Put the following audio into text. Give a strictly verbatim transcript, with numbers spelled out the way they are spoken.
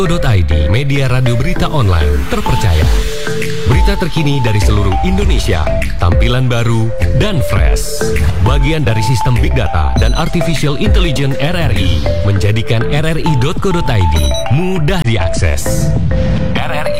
.id, media radio berita online terpercaya. Berita terkini dari seluruh Indonesia, tampilan baru dan fresh. Bagian dari sistem Big Data dan Artificial Intelligence R R I menjadikan r r i dot co dot i d mudah diakses. R R I